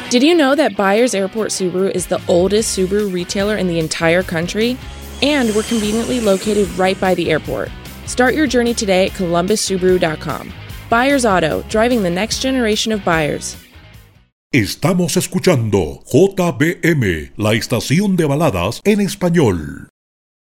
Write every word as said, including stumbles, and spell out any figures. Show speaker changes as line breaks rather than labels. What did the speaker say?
Did you know that Byers Airport Subaru is the oldest Subaru retailer in the entire country? And we're conveniently located right by the airport. Start your journey today at columbus subaru dot com. Byers Auto, driving the next generation of buyers.
Estamos escuchando J B M, la estación de baladas en español.